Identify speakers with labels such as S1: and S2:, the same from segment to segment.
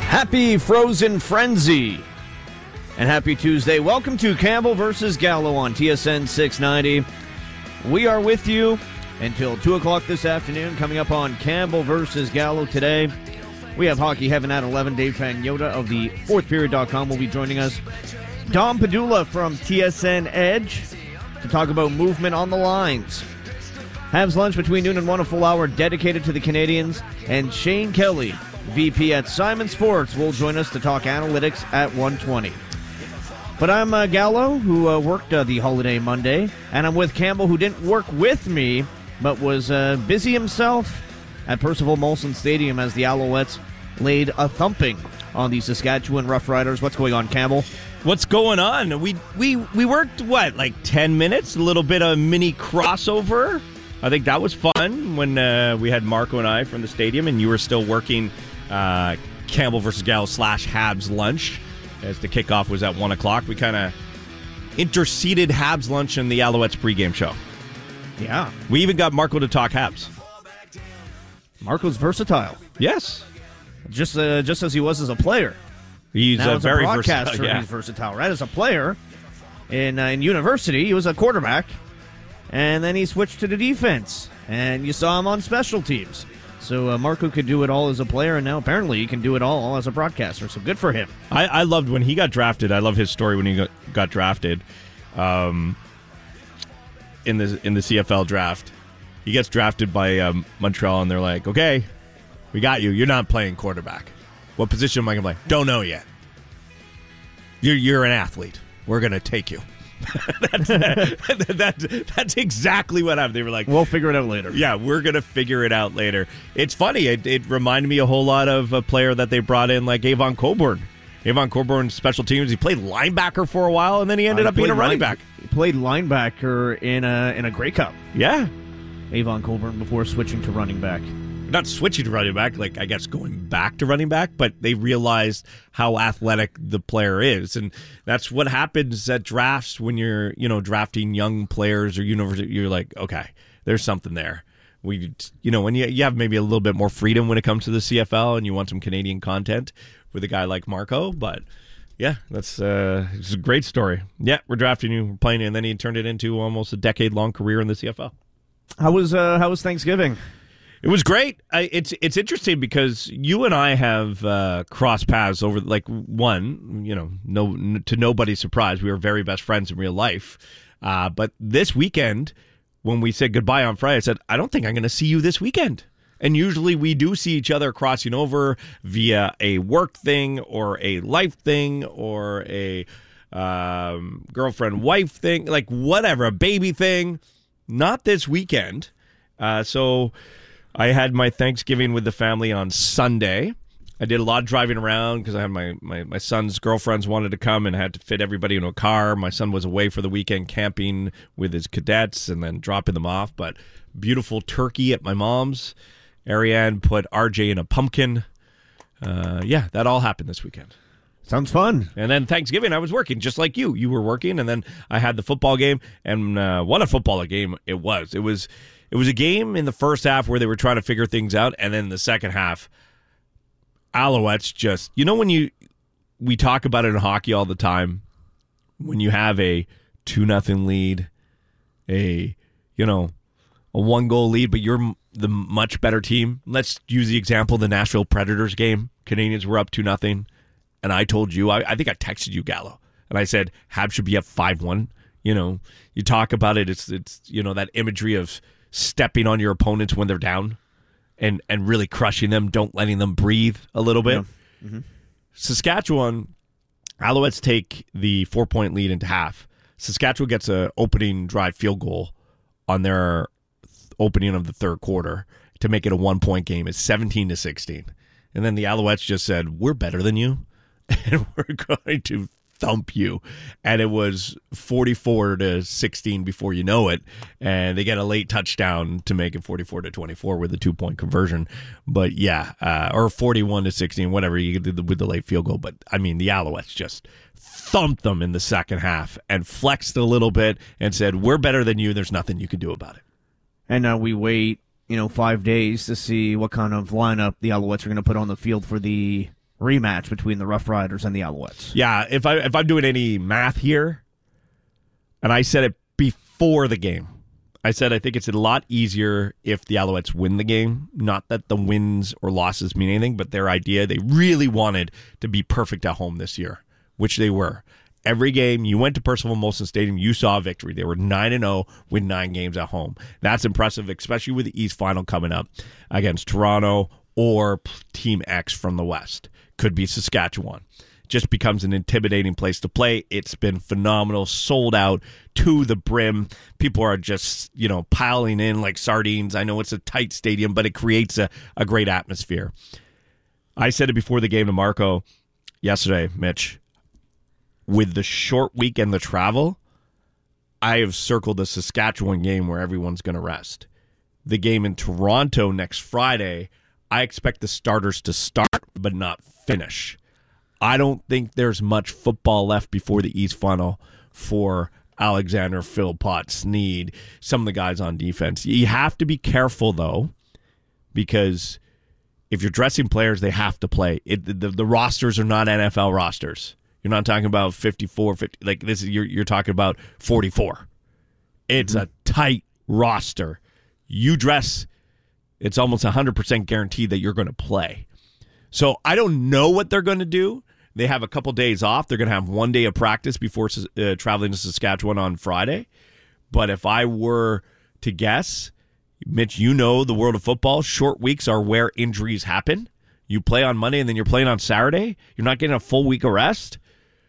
S1: Happy Frozen Frenzy and happy Tuesday. Welcome to Campbell versus Gallo on TSN 690. We are with you until 2 o'clock this afternoon. Coming up on Campbell versus Gallo today, we have Hockey Heaven at 11. Dave Pagnotta of the fourthperiod.com will be joining us. Dom Padula from TSN Edge to talk about movement on the lines. Habs lunch between noon and 1, a full hour dedicated to the Canadians. And Shane Kelly, VP at Simon Sports, will join us to talk analytics at 1:20. But I'm Gallo, who worked the holiday Monday, and I'm with Campbell, who didn't work with me, but was busy himself at Percival Molson Stadium as the Alouettes laid a thumping on the Saskatchewan Roughriders. What's going on, Campbell?
S2: What's going on? We worked, like 10 minutes? A little bit of mini crossover. I think that was fun when we had Marco and I from the stadium, and you were still working Campbell versus Gallo / Habs lunch, as the kickoff was at 1 o'clock. We kind of interceded Habs lunch and the Alouettes pregame show.
S1: Yeah.
S2: We even got Marco to talk Habs.
S1: Marco's versatile.
S2: Yes.
S1: Just as he was as a player.
S2: He's
S1: now,
S2: a very
S1: broadcaster,
S2: versatile. Yeah.
S1: He's versatile, right? As a player in university, he was a quarterback, and then he switched to the defense, and you saw him on special teams. So Marco could do it all as a player, and now apparently he can do it all as a broadcaster. So good for him.
S2: I loved when he got drafted. I love his story when he got drafted in the CFL draft. He gets drafted by Montreal, and they're like, "Okay, we got you. You're not playing quarterback. What position am I going to play? Don't know yet. You're an athlete. We're going to take you." That's exactly what happened. They were like,
S1: we'll figure it out later.
S2: Yeah, we're going to figure it out later. It's funny. It reminded me a whole lot of a player that they brought in, like Avon Cobourne. Avon Cobourne, special teams. He played linebacker for a while, and then he ended up being a running back.
S1: He played linebacker in a Grey Cup.
S2: Yeah.
S1: Avon Cobourne before switching to running back.
S2: Not switching to running back, like I guess going back to running back, but they realized how athletic the player is. And that's what happens at drafts when you're, drafting young players or university. You're like, okay, there's something there. When you have maybe a little bit more freedom when it comes to the CFL and you want some Canadian content with a guy like Marco. But yeah, it's a great story. Yeah, we're drafting you, we're playing you, and then he turned it into almost a decade-long career in the CFL.
S1: How was Thanksgiving?
S2: It was great. It's interesting because you and I have crossed paths over, to nobody's surprise. We were very best friends in real life. But this weekend, when we said goodbye on Friday, I said, I don't think I'm going to see you this weekend. And usually we do see each other crossing over via a work thing or a life thing or a girlfriend-wife thing, like whatever, a baby thing. Not this weekend. So I had my Thanksgiving with the family on Sunday. I did a lot of driving around because I had my son's girlfriends wanted to come and I had to fit everybody into a car. My son was away for the weekend camping with his cadets and then dropping them off. But beautiful turkey at my mom's. Ariane put RJ in a pumpkin. That all happened this weekend.
S1: Sounds fun.
S2: And then Thanksgiving, I was working, just like you. You were working, and then I had the football game, and what a football game it was. It was a game in the first half where they were trying to figure things out, and then the second half, Alouettes just, when we talk about it in hockey all the time, when you have a 2-0 lead, a 1-goal lead, but you're the much better team. Let's use the example of the Nashville Predators game. Canadians were up 2-0. And I told you, I think I texted you, Gallo, and I said, Habs should be up 5-1. You talk about it, it's that imagery of stepping on your opponents when they're down and really crushing them, don't letting them breathe a little bit. Yeah. Mm-hmm. Saskatchewan, Alouettes take the 4-point lead into half. Saskatchewan gets an opening drive field goal on their opening of the third quarter to make it a 1-point game. It's 17-16. And then the Alouettes just said, we're better than you. And we're going to thump you. And it was 44-16 before you know it. And they get a late touchdown to make it 44-24 with a 2-point conversion. But yeah, or 41-16, whatever you did with the late field goal. But I mean, the Alouettes just thumped them in the second half and flexed a little bit and said, we're better than you. There's nothing you can do about it.
S1: And now we wait, 5 days to see what kind of lineup the Alouettes are going to put on the field for the rematch between the Rough Riders and the Alouettes.
S2: Yeah, if I'm doing any math here, and I said it before the game, I said I think it's a lot easier if the Alouettes win the game. Not that the wins or losses mean anything, but their idea, they really wanted to be perfect at home this year, which they were. Every game, you went to Percival Molson Stadium, you saw a victory. They were 9-0, win 9 games at home. That's impressive, especially with the East Final coming up against Toronto or Team X from the West. Could be Saskatchewan. Just becomes an intimidating place to play. It's been phenomenal, sold out to the brim. People are just, piling in like sardines. I know it's a tight stadium, but it creates a great atmosphere. I said it before the game to Marco yesterday, Mitch. With the short week and the travel, I have circled the Saskatchewan game where everyone's going to rest. The game in Toronto next Friday, I expect the starters to start but not finish. I don't think there's much football left before the East Final for Alexander, Philpott, Sneed, some of the guys on defense. You have to be careful, though, because if you're dressing players, they have to play. The rosters are not NFL rosters. You're not talking about 54, 50, like this. You're talking about 44. It's a tight roster. You dress, it's almost 100% guaranteed that you're going to play. So I don't know what they're going to do. They have a couple days off. They're going to have 1 day of practice before traveling to Saskatchewan on Friday. But if I were to guess, Mitch, you know the world of football. Short weeks are where injuries happen. You play on Monday and then you're playing on Saturday. You're not getting a full week of rest.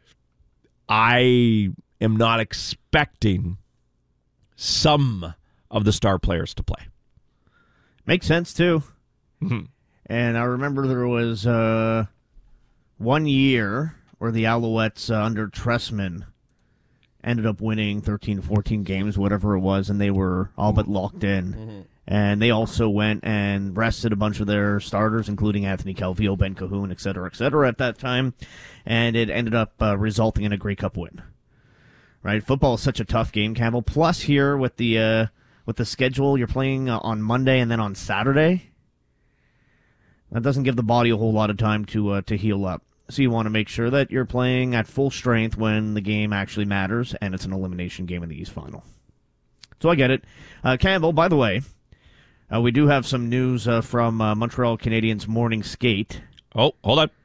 S2: I am not expecting some of the star players to play.
S1: Makes sense, too.
S2: Mm-hmm.
S1: And I remember there was 1 year where the Alouettes under Tressman ended up winning 13, 14 games, whatever it was, and they were all but locked in. Mm-hmm. And they also went and rested a bunch of their starters, including Anthony Calvillo, Ben Cahoon, et cetera, at that time. And it ended up resulting in a Grey Cup win. Right? Football is such a tough game, Campbell. Plus here with the schedule, you're playing on Monday and then on Saturday. That doesn't give the body a whole lot of time to heal up. So you want to make sure that you're playing at full strength when the game actually matters, and it's an elimination game in the East Final. So I get it. Campbell, by the way, we do have some news from Montreal Canadiens morning skate.
S2: Oh, hold on.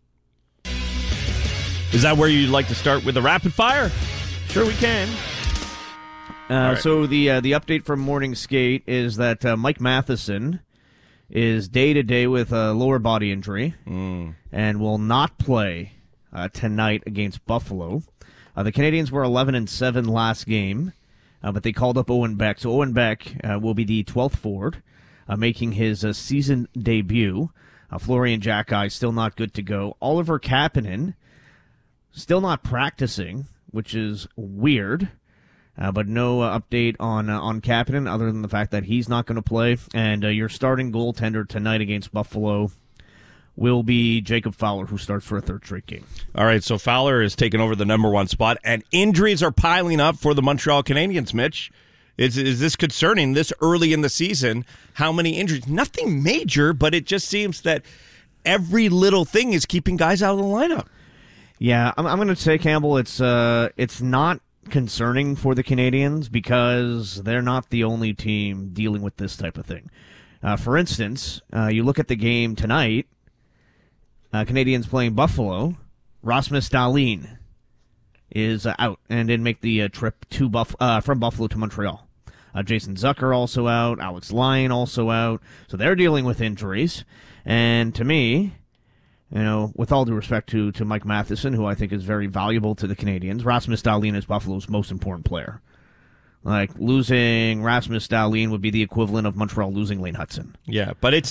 S2: Is that where you'd like to start with the rapid fire?
S1: Sure, we can. Right. So the update from morning skate is that Mike Matheson is day-to-day with a lower body injury and will not play tonight against Buffalo. The Canadiens were 11-7 last game, but they called up Owen Beck. So Owen Beck will be the 12th forward, making his season debut. Florian Jacki still not good to go. Oliver Kapanen still not practicing, which is weird. But no update on Kapanen other than the fact that he's not going to play. And your starting goaltender tonight against Buffalo will be Jacob Fowler, who starts for a third straight game.
S2: All right, so Fowler is taking over the number one spot, and injuries are piling up for the Montreal Canadiens, Mitch. Is this concerning this early in the season? How many injuries? Nothing major, but it just seems that every little thing is keeping guys out of the lineup.
S1: Yeah, I'm going to say, Campbell, it's not concerning for the Canadiens because they're not the only team dealing with this type of thing. For instance, you look at the game tonight, Canadiens playing Buffalo, Rasmus Dahlin is out and didn't make the trip to from Buffalo to Montreal. Jason Zucker also out, Alex Lyon also out, so they're dealing with injuries. And to me, with all due respect to Mike Matheson, who I think is very valuable to the Canadiens, Rasmus Dahlin is Buffalo's most important player. Like, losing Rasmus Dahlin would be the equivalent of Montreal losing Lane Hudson.
S2: Yeah, but it's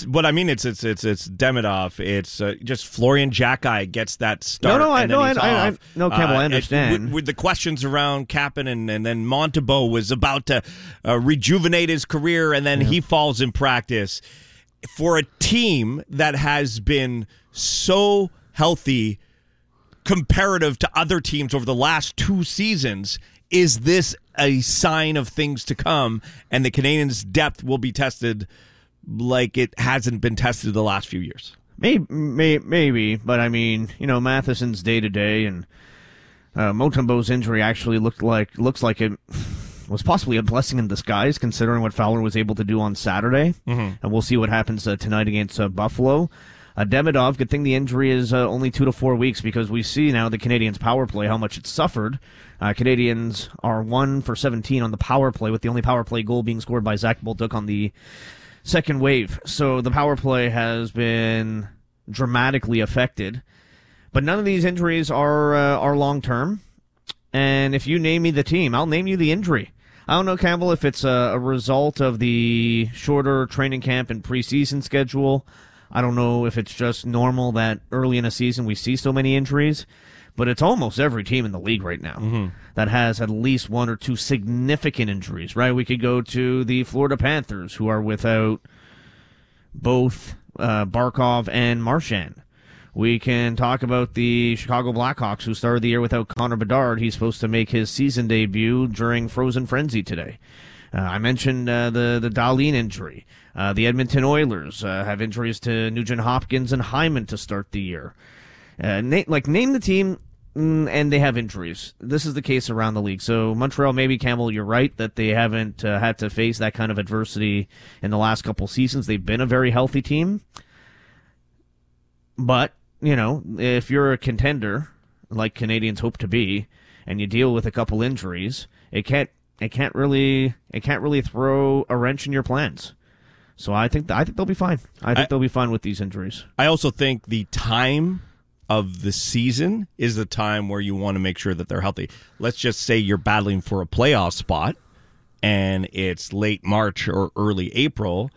S2: Demidov. It's just Florian Jacki gets that start.
S1: No, Campbell, I understand.
S2: With the questions around Kapanen, and then Montembeault was about to rejuvenate his career, and then he falls in practice. For a team that has been so healthy comparative to other teams over the last 2 seasons, is this a sign of things to come, and the Canadiens' depth will be tested like it hasn't been tested the last few years?
S1: Maybe, but I mean, Matheson's day to day, and Mutombo's injury actually looks like it was possibly a blessing in disguise, considering what Fowler was able to do on Saturday. And we'll see what happens tonight against Buffalo. Demidov, good thing the injury is only 2 to 4 weeks, because we see now the Canadiens' power play, how much it's suffered. Canadians are 1 for 17 on the power play, with the only power play goal being scored by Zach Bolduc on the second wave. So the power play has been dramatically affected. But none of these injuries are long-term. And if you name me the team, I'll name you the injury. I don't know, Campbell, if it's a result of the shorter training camp and preseason schedule. I don't know if it's just normal that early in a season we see so many injuries. But it's almost every team in the league right now that has at least 1 or 2 significant injuries, right? We could go to the Florida Panthers, who are without both Barkov and Marchand. We can talk about the Chicago Blackhawks, who started the year without Connor Bedard. He's supposed to make his season debut during Frozen Frenzy today. I mentioned the Dahlin injury. The Edmonton Oilers have injuries to Nugent Hopkins and Hyman to start the year. Name the team, and they have injuries. This is the case around the league. So Montreal, maybe, Campbell, you're right that they haven't had to face that kind of adversity in the last couple seasons. They've been a very healthy team. But, if you're a contender, like Canadians hope to be, and you deal with a couple injuries, it can't really throw a wrench in your plans. So I think they'll be fine. I think they'll be fine with these injuries.
S2: I also think the time of the season is the time where you want to make sure that they're healthy. Let's just say you're battling for a playoff spot and it's late March or early April.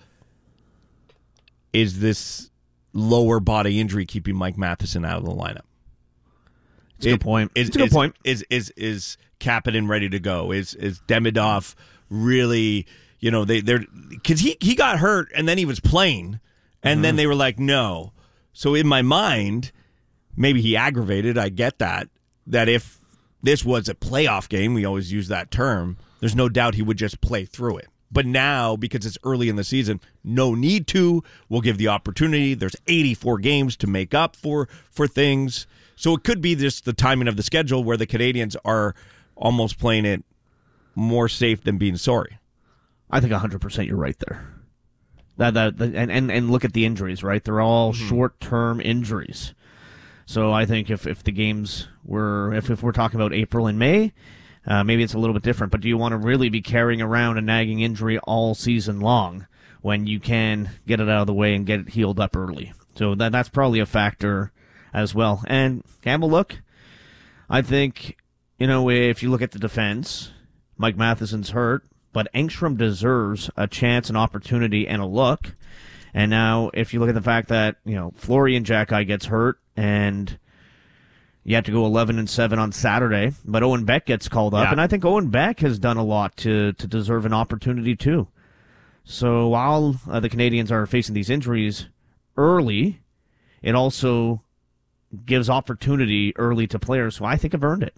S2: Is this lower body injury keeping Mike Matheson out of the lineup?
S1: It's a good point. It's a good point.
S2: Is Kapanen ready to go? Is Demidov really, they're because he got hurt and then he was playing and then they were like, no. So in my mind, maybe he aggravated. I get that if this was a playoff game, we always use that term, there's no doubt he would just play through it. But now, because it's early in the season, no need to. We'll give the opportunity. There's 84 games to make up for things. So it could be just the timing of the schedule where the Canadians are almost playing it more safe than being sorry.
S1: I think 100% you're right there. And look at the injuries, right? They're all short-term injuries. So I think if the games were, if we're talking about April and May, maybe it's a little bit different. But do you want to really be carrying around a nagging injury all season long when you can get it out of the way and get it healed up early? So that's probably a factor as well. And Campbell, look, I think, if you look at the defense, Mike Matheson's hurt, but Engstrom deserves a chance, an opportunity, and a look. And now, if you look at the fact that, Florian Xhekaj gets hurt, and you have to go 11-7 on Saturday, but Owen Beck gets called up, and I think Owen Beck has done a lot to deserve an opportunity too. So while the Canadians are facing these injuries early, it also gives opportunity early to players who I think have earned it.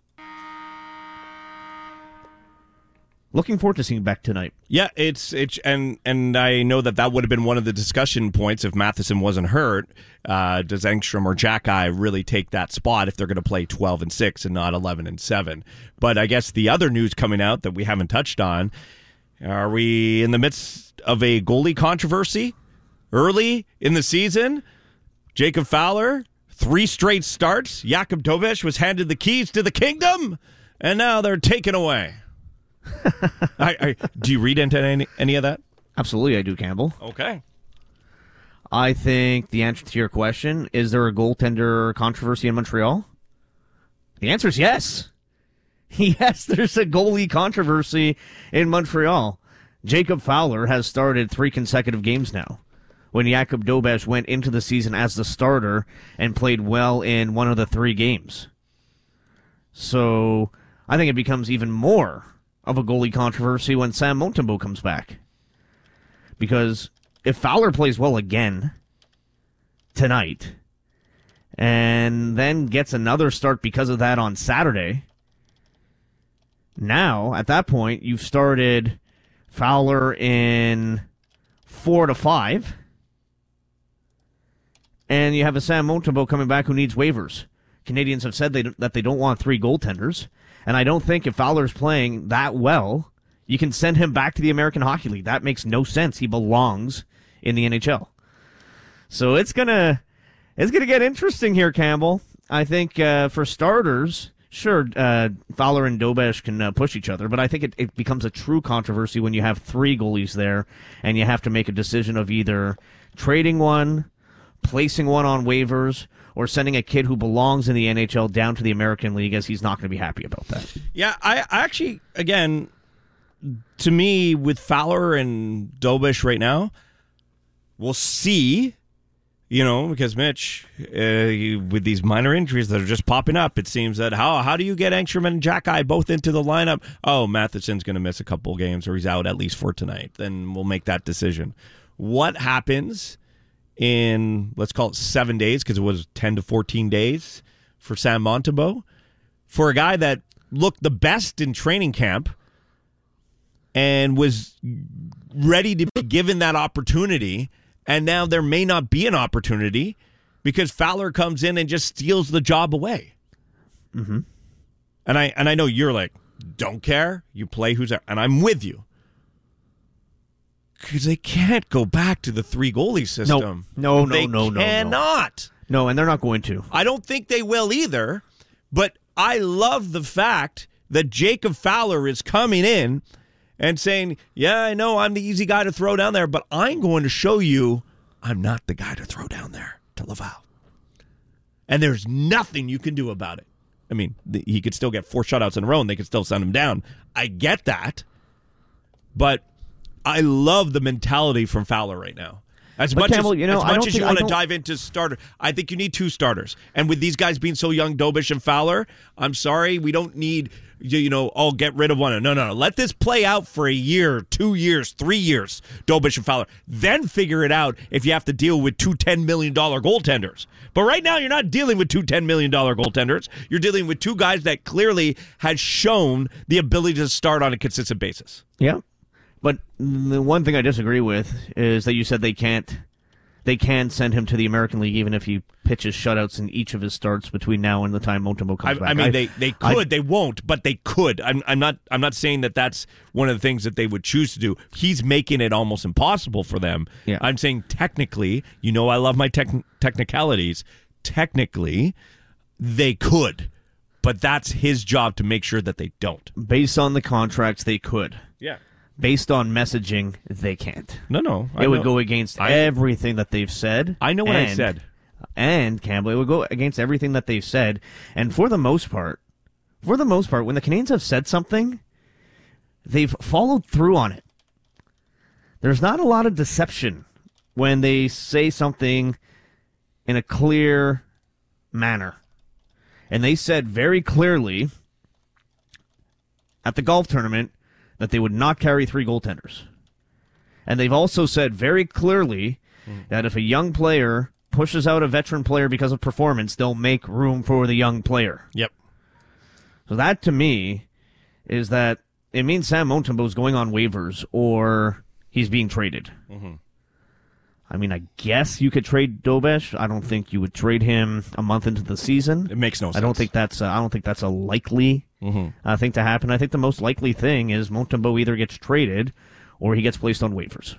S1: Looking forward to seeing Beck tonight.
S2: Yeah, and I know that would have been one of the discussion points if Matheson wasn't hurt. Does Engstrom or Xhekaj really take that spot if they're going to play 12-6 and not 11-7? But I guess the other news coming out that we haven't touched on, are we in the midst of a goalie controversy early in the season? Jacob Fowler, 3 straight starts. Jakub Dobeš was handed the keys to the kingdom, and now they're taken away. Do you read into any of that?
S1: Absolutely, I do, Campbell.
S2: Okay.
S1: I think the answer to your question, is there a goaltender controversy in Montreal? The answer is yes. Yes, there's a goalie controversy in Montreal. Jacob Fowler has started 3 consecutive games now, when Jakub Dobeš went into the season as the starter and played well in one of the 3 games. So I think it becomes even more of a goalie controversy when Sam Montembeault comes back. Because if Fowler plays well again tonight and then gets another start because of that on Saturday, now, at that point, you've started Fowler in 4-5, and you have a Sam Montembeault coming back who needs waivers. Canadians have said that they don't want 3 goaltenders, and I don't think if Fowler's playing that well, you can send him back to the American Hockey League. That makes no sense. He belongs in the NHL. So it's gonna get interesting here, Campbell. I think for starters, sure, Fowler and Dobeš can push each other, but I think it becomes a true controversy when you have 3 goalies there, and you have to make a decision of either trading one, placing one on waivers, or sending a kid who belongs in the NHL down to the American League, as he's not going to be happy about that.
S2: Yeah, I actually, again, to me, with Fowler and Dobeš right now, we'll see, because Mitch, with these minor injuries that are just popping up, it seems that how do you get Engstrom and Xhekaj both into the lineup? Oh, Matheson's going to miss a couple games, or he's out at least for tonight. Then we'll make that decision. What happens in, let's call it 7 days, because it was 10 to 14 days for Sam Montembeault, for a guy that looked the best in training camp and was ready to be given that opportunity, and now there may not be an opportunity because Fowler comes in and just steals the job away.
S1: Mm-hmm.
S2: And I know you're like, don't care, you play who's there, and I'm with you. Because they can't go back to the 3 goalie system.
S1: No.
S2: They cannot.
S1: No, and they're not going to.
S2: I don't think they will either, but I love the fact that Jacob Fowler is coming in and saying, yeah, I know I'm the easy guy to throw down there, but I'm going to show you I'm not the guy to throw down there to Laval. And there's nothing you can do about it. I mean, he could still get 4 shutouts in a row and they could still send him down. I get that, but I love the mentality from Fowler right now. As much
S1: Campbell,
S2: as you want to dive into starter, I think you need 2 starters. And with these guys being so young, Dobeš and Fowler, I'm sorry, we don't need, get rid of one. No. Let this play out for a year, 2 years, 3 years, Dobeš and Fowler. Then figure it out if you have to deal with 2 $10 million goaltenders. But right now, you're not dealing with 2 $10 million goaltenders. You're dealing with 2 guys that clearly had shown the ability to start on a consistent basis.
S1: Yeah. But the one thing I disagree with is that you said they can send him to the American League even if he pitches shutouts in each of his starts between now and the time Montembeault comes back.
S2: I mean, they could, they won't, but they could. I'm not saying that that's one of the things that they would choose to do. He's making it almost impossible for them.
S1: Yeah.
S2: I'm saying technically, I love my technicalities. Technically, they could, but that's his job to make sure that they don't.
S1: Based on the contracts, they could.
S2: Yeah.
S1: Based on messaging, they can't.
S2: No.
S1: It would go against everything that they've said.
S2: I know what I said.
S1: And, Campbell, it would go against everything that they've said. And for the most part, when the Canadians have said something, they've followed through on it. There's not a lot of deception when they say something in a clear manner. And they said very clearly at the golf tournament that they would not carry 3 goaltenders. And they've also said very clearly that if a young player pushes out a veteran player because of performance, they'll make room for the young player.
S2: Yep.
S1: So that, to me, is that it means Sam Montembeault is going on waivers or he's being traded. Mm-hmm. I mean, I guess you could trade Dobeš. I don't think you would trade him a month into the season.
S2: It makes no sense.
S1: I don't think that's a likely thing to happen. I think the most likely thing is Montembeault either gets traded or he gets placed on waivers.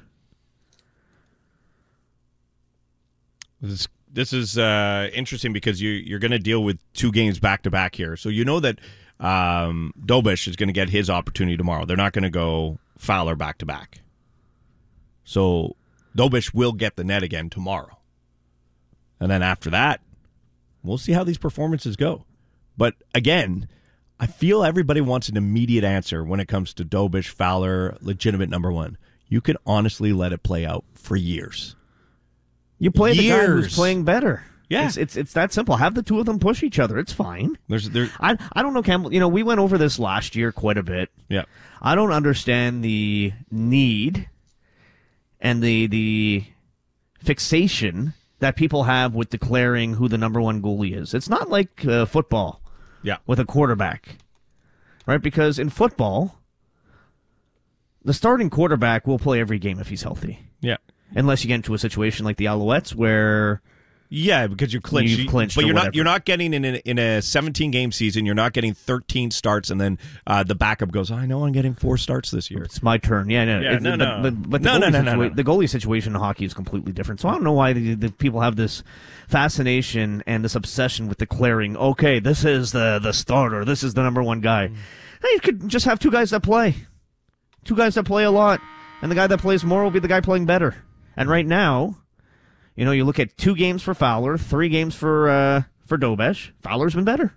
S2: This is interesting because you're going to deal with 2 games back to back here. So you know that Dobeš is going to get his opportunity tomorrow. They're not going to go Fowler back to back. So Dobeš will get the net again tomorrow. And then after that, we'll see how these performances go. But again, I feel everybody wants an immediate answer when it comes to Dobeš, Fowler, legitimate number 1. You can honestly let it play out for years.
S1: You play the guy who's playing better.
S2: Yeah.
S1: It's that simple. Have the 2 of them push each other. It's fine. I don't know, Campbell. We went over this last year quite a bit.
S2: Yeah.
S1: I don't understand the need and the fixation that people have with declaring who the number 1 goalie is. It's not like football with a quarterback, right? Because in football, the starting quarterback will play every game if he's healthy.
S2: Yeah.
S1: Unless you get into a situation like the Alouettes where,
S2: Yeah, because you've clinched, but you're not getting in a 17-game season. You're not getting 13 starts, and then the backup goes, I know I'm getting 4 starts this year.
S1: It's my turn. Yeah, no. But the goalie situation in hockey is completely different. So I don't know why the people have this fascination and this obsession with declaring, okay, this is the starter, this is the number one guy. Hey, you could just have 2 guys that play. 2 guys that play a lot, and the guy that plays more will be the guy playing better. And right now, you look at 2 games for Fowler, 3 games for Dobesh. Fowler's been better.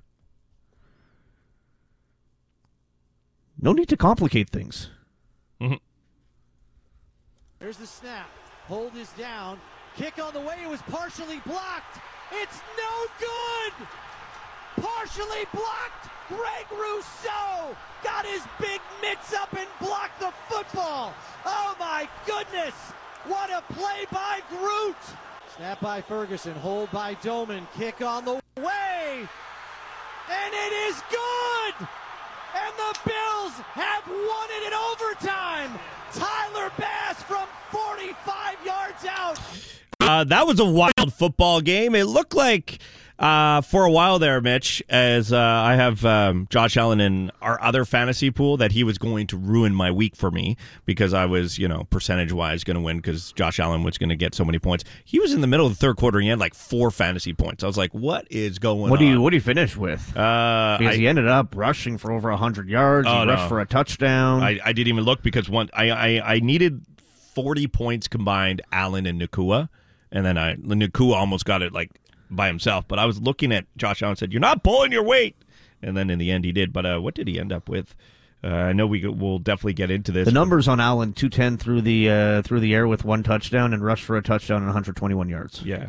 S1: No need to complicate things.
S3: Mm-hmm. Here's the snap. Hold is down. Kick on the way. It was partially blocked. It's no good. Partially blocked. Greg Rousseau got his big mitts up and blocked the football. Oh, my goodness. What a play by Groot. Snap by Ferguson. Hold by Doman. Kick on the way. And it is good. And the Bills have won it in overtime. Tyler Bass from 45 yards out.
S2: That was a wild football game. It looked like for a while there, Mitch, as I have Josh Allen in our other fantasy pool, that he was going to ruin my week for me because I was, percentage-wise going to win because Josh Allen was going to get so many points. He was in the middle of the third quarter and he had like 4 fantasy points. I was like, what is going on?
S1: What do you finish with? Because he ended up rushing for over 100 yards. He rushed for a touchdown.
S2: I didn't even look because I needed 40 points combined, Allen and Nakua, and then Nakua almost got it like by himself, but I was looking at Josh Allen and said, you're not pulling your weight, and then in the end he did. But what did he end up with? I know we'll definitely get into this.
S1: The numbers on Allen: 210 through the air with 1 touchdown and rushed for a touchdown and 121 yards.
S2: Yeah,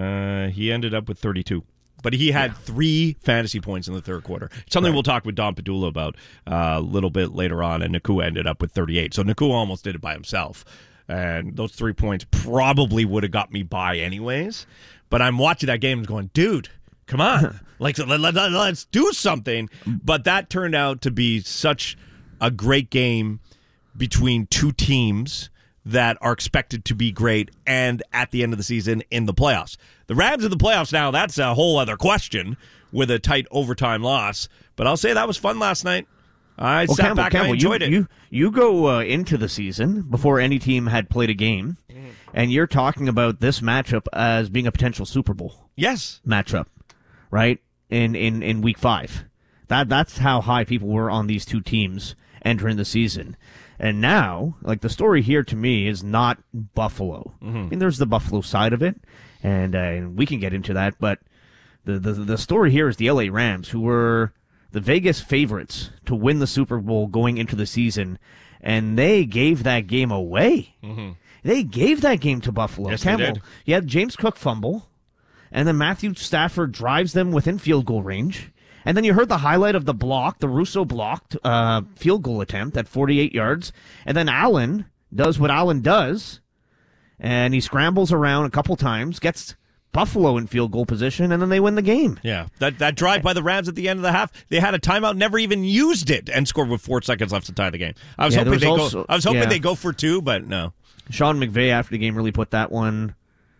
S2: he ended up with 32, but he had 3 fantasy points in the third quarter. Something we'll talk with Don Padula about a little bit later on. And Nakua ended up with 38, so Nakua almost did it by himself. And those 3 points probably would have got me by anyways. But I'm watching that game and going, dude, come on. Let's do something. But that turned out to be such a great game between 2 teams that are expected to be great and at the end of the season in the playoffs. The Rams in the playoffs now, that's a whole other question with a tight overtime loss. But I'll say that was fun last night. I sat back and I enjoyed it.
S1: You go into the season before any team had played a game, and you're talking about this matchup as being a potential Super Bowl matchup, right? In week 5. That's how high people were on these 2 teams entering the season. And now, like, the story here to me is not Buffalo. I mean, there's the Buffalo side of it, and we can get into that, but the story here is the LA Rams, who were the Vegas favorites to win the Super Bowl going into the season, and they gave that game away. They gave that game to Buffalo.
S2: Yes,
S1: Campbell,
S2: they did.
S1: you had James Cook fumble, and then Matthew Stafford drives them within field goal range, and then you heard the highlight of the Russo blocked field goal attempt at 48 yards, and then Allen does what Allen does, and he scrambles around a couple times, gets Buffalo in field goal position, and then they win the game.
S2: Yeah, that drive by the Rams at the end of the half, they had a timeout, never even used it, and scored with 4 seconds left to tie the game. I was hoping they go for 2, but no.
S1: Sean McVay after the game really put that one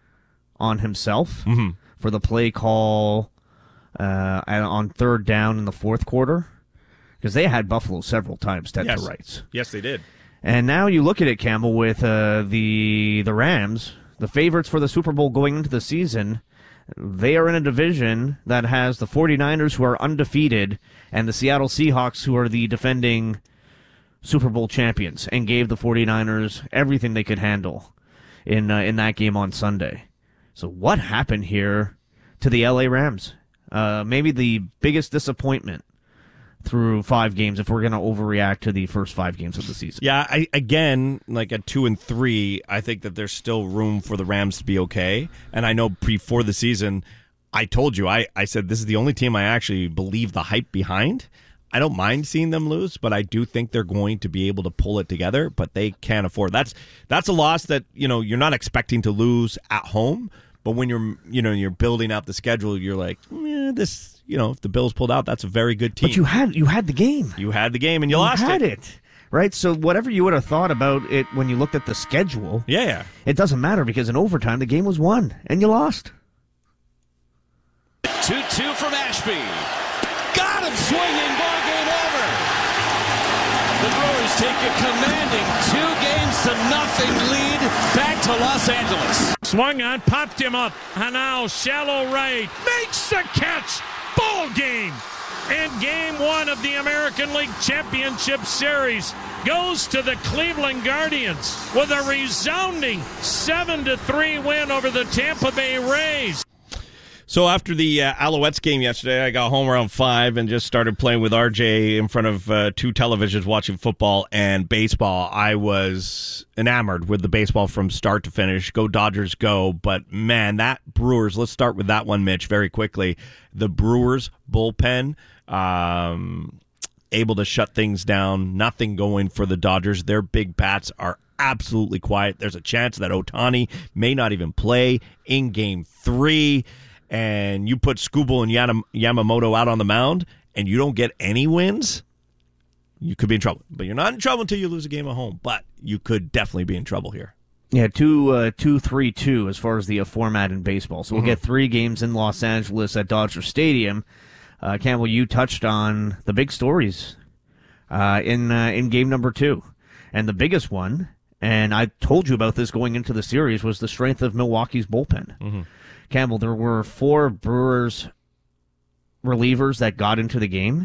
S1: on himself for the play call on 3rd down in the 4th quarter, because they had Buffalo several times dead to rights.
S2: Yes, they did.
S1: And now you look at it, Campbell, with the Rams, the favorites for the Super Bowl going into the season. They are in a division that has the 49ers, who are undefeated, and the Seattle Seahawks, who are the defending Super Bowl champions, and gave the 49ers everything they could handle in that game on Sunday. So what happened here to the LA Rams? Maybe the biggest disappointment through 5 games, if we're going to overreact to the first 5 games of the season.
S2: Yeah, again, like at 2 and 3, I think that there's still room for the Rams to be okay. And I know before the season, I told you, I said this is the only team I actually believe the hype behind. I don't mind seeing them lose, but I do think they're going to be able to pull it together, but they can't afford. That's a loss that, you're not expecting to lose at home, but when you're building out the schedule, you're like, this, if the Bills pulled out, that's a very good team.
S1: But you had the game.
S2: You had the game and you lost it.
S1: You had it. Right? So whatever you would have thought about it when you looked at the schedule,
S2: yeah,
S1: it doesn't matter, because in overtime the game was won and you lost.
S4: 2-2 from Ashby. Got him swinging. Ball game over. The Brewers take a commanding 2-0 lead back to Los Angeles.
S5: Swung on, popped him up. And now shallow right. Makes the catch. Ball game. And game one of the American League Championship Series goes to the Cleveland Guardians with a resounding 7-3 win over the Tampa Bay Rays.
S2: So after the Alouettes game yesterday, I got home around 5 and just started playing with RJ in front of 2 televisions watching football and baseball. I was enamored with the baseball from start to finish. Go Dodgers, go. But, man, that Brewers, let's start with that one, Mitch, very quickly. The Brewers bullpen, able to shut things down. Nothing going for the Dodgers. Their big bats are absolutely quiet. There's a chance that Ohtani may not even play in Game 3. And you put Skubal and Yamamoto out on the mound, and you don't get any wins, you could be in trouble. But you're not in trouble until you lose a game at home. But you could definitely be in trouble here.
S1: Yeah, 2-3-2 as far as the format in baseball. So we'll get 3 games in Los Angeles at Dodger Stadium. Campbell, you touched on the big stories in game number 2. And the biggest one, and I told you about this going into the series, was the strength of Milwaukee's bullpen. Mm-hmm. Campbell, there were 4 Brewers relievers that got into the game.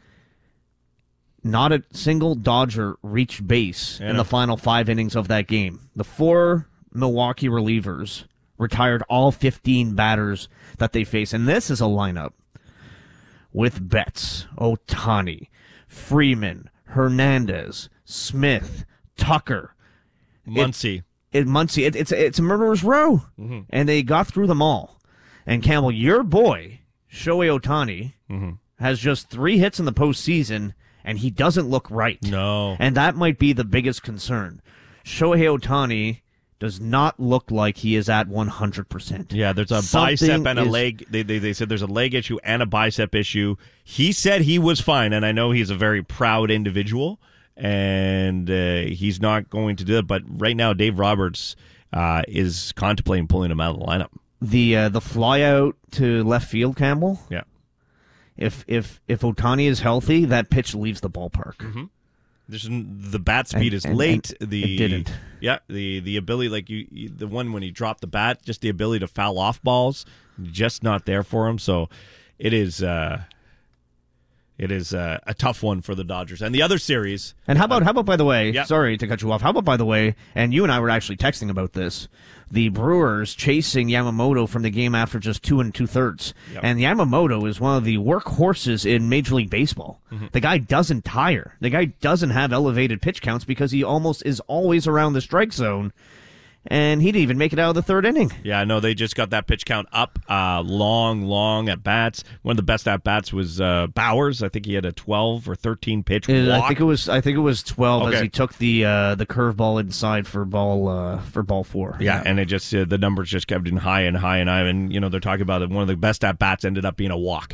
S1: Not a single Dodger reached base in the final 5 innings of that game. The 4 Milwaukee relievers retired all 15 batters that they faced. And this is a lineup with Betts, Ohtani, Freeman, Hernandez, Smith, Tucker,
S2: Muncy.
S1: It's a murderer's row. Mm-hmm. And they got through them all. And Campbell, your boy, Shohei Ohtani, has just 3 hits in the postseason, and he doesn't look right.
S2: No.
S1: And that might be the biggest concern. Shohei Ohtani does not look like he is at 100%.
S2: Yeah, there's a bicep and a leg. They said there's a leg issue and a bicep issue. He said he was fine, and I know he's a very proud individual. And he's not going to do it. But right now, Dave Roberts is contemplating pulling him out of the lineup.
S1: The fly out to left field, Campbell.
S2: Yeah.
S1: If Ohtani is healthy, that pitch leaves the ballpark.
S2: Mm-hmm. The bat speed is late.
S1: It didn't.
S2: Yeah, the ability, like the one when he dropped the bat, just the ability to foul off balls, just not there for him. So it is. It is a tough one for the Dodgers. And the other series...
S1: And how about by the way, sorry to cut you off, how about, by the way, and you and I were actually texting about this, the Brewers chasing Yamamoto from the game after just 2 2/3. Yep. And Yamamoto is one of the workhorses in Major League Baseball. Mm-hmm. The guy doesn't tire. The guy doesn't have elevated pitch counts because he almost is always around the strike zone. And he didn't even make it out of the 3rd inning.
S2: Yeah, no, they just got that pitch count up. Long at bats. One of the best at bats was Bowers. I think he had a 12 or 13 pitch walk.
S1: I think it was 12 as he took the curveball inside for ball 4.
S2: Yeah, and it just the numbers just kept in high and high and high. And they're talking about it. One of the best at bats ended up being a walk.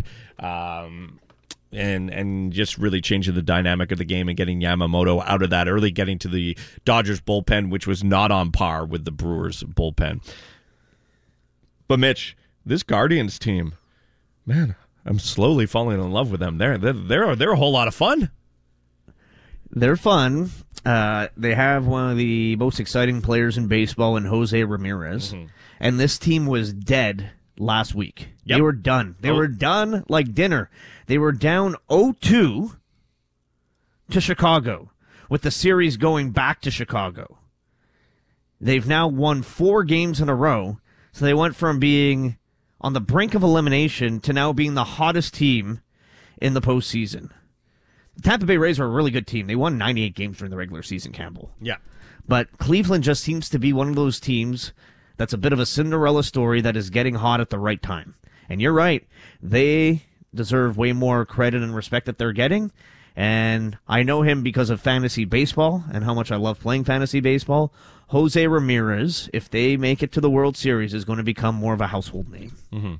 S2: And just really changing the dynamic of the game and getting Yamamoto out of that early, getting to the Dodgers bullpen, which was not on par with the Brewers bullpen. But Mitch, this Guardians team, man, I'm slowly falling in love with them. They're a whole lot of fun.
S1: They're fun. They have one of the most exciting players in baseball in Jose Ramirez. Mm-hmm. And this team was dead last week. Yep. They were done. They were done like dinner. They were down 0-2 to Chicago, with the series going back to Chicago. They've now won 4 games in a row, so they went from being on the brink of elimination to now being the hottest team in the postseason. The Tampa Bay Rays are a really good team. They won 98 games during the regular season, Campbell.
S2: Yeah.
S1: But Cleveland just seems to be one of those teams that's a bit of a Cinderella story that is getting hot at the right time. And you're right. They deserve way more credit and respect that they're getting. And I know him because of fantasy baseball and how much I love playing fantasy baseball. Jose Ramirez, if they make it to the World Series, is going to become more of a household name. Mm-hmm.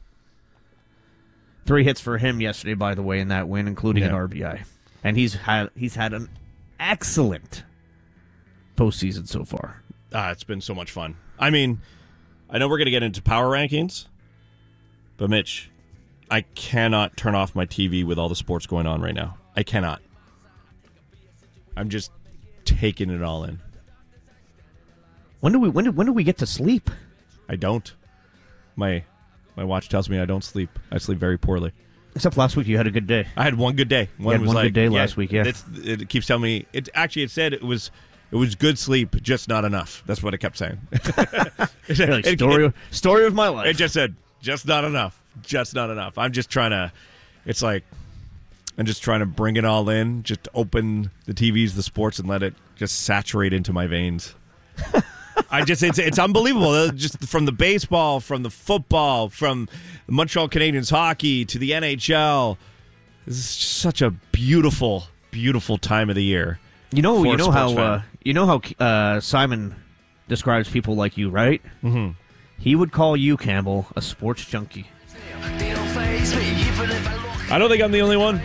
S1: 3 hits for him yesterday, by the way, in that win, including an RBI. And he's had an excellent postseason so far.
S2: It's been so much fun. I mean, I know we're going to get into power rankings, but Mitch, I cannot turn off my TV with all the sports going on right now. I cannot. I'm just taking it all in.
S1: When do we get to sleep?
S2: I don't. My watch tells me I don't sleep. I sleep very poorly.
S1: Except last week you had a good day.
S2: I had one good day.
S1: Good day last week, yeah.
S2: It keeps telling me. It said it was good sleep, just not enough. That's what it kept saying.
S1: Story of my life.
S2: It just said, just not enough. Just not enough. I'm just trying to, it's like, I'm just trying to bring it all in, just open the TVs, the sports, and let it just saturate into my veins. It's unbelievable. Just from the baseball, from the football, from the Montreal Canadiens hockey to the NHL. This is just such a beautiful, beautiful time of the year. You know how
S1: Simon describes people like you, right?
S2: Mm-hmm.
S1: He would call you, Campbell, a sports junkie.
S2: I don't think I'm the only one.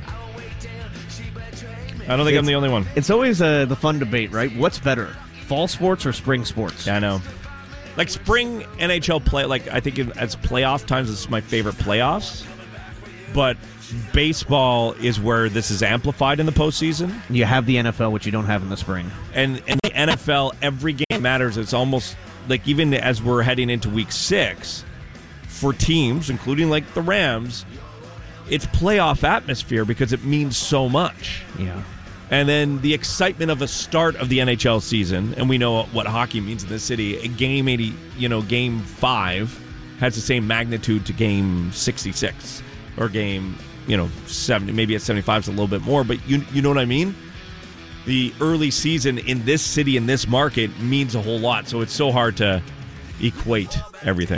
S2: I'm the only one.
S1: It's always the fun debate, right? What's better, fall sports or spring sports?
S2: Yeah, I know. Like spring NHL play, like I think as playoff times, this is my favorite playoffs. But baseball is where this is amplified in the postseason.
S1: You have the NFL, which you don't have in the spring.
S2: And the NFL, every game matters. It's almost like even as we're heading into week 6, for teams, including like the Rams, it's playoff atmosphere because it means so much.
S1: Yeah.
S2: And then the excitement of the start of the NHL season, and we know what hockey means in this city. Game 5 has the same magnitude to game 66 or game, 70. Maybe at 75 it's a little bit more, but you know what I mean? The early season in this city, in this market, means a whole lot. So it's so hard to equate everything.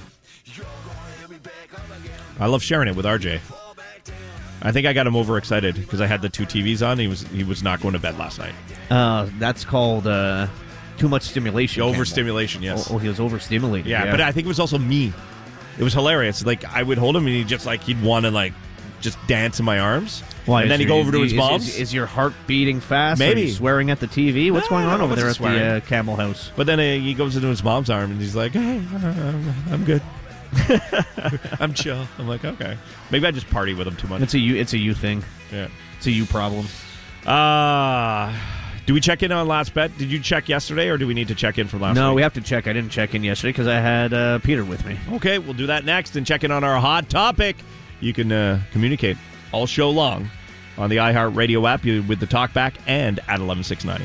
S2: I love sharing it with RJ. I think I got him overexcited because I had the 2 TVs on. He was not going to bed last night.
S1: That's called too much stimulation.
S2: Overstimulation, yes.
S1: Oh, he was overstimulated.
S2: Yeah, but I think it was also me. It was hilarious. Like I would hold him and he'd want to just dance in my arms.
S1: Why?
S2: And then he'd go over to his mom's.
S1: Is your heart beating fast?
S2: Maybe.
S1: Are you swearing at the TV? What's going on over there at the Camel House?
S2: But then he goes into his mom's arm and he's like, "Hey, I'm good. I'm chill." I'm like, okay. Maybe I just party with him too much.
S1: It's a you thing.
S2: Yeah.
S1: It's a you problem.
S2: Do we check in on last bet? Did you check yesterday, or do we need to check in from last week?
S1: No, we have to check. I didn't check in yesterday because I had Peter with me.
S2: Okay, we'll do that next and check in on our hot topic. You can communicate all show long on the iHeartRadio app with the TalkBack and at 11690.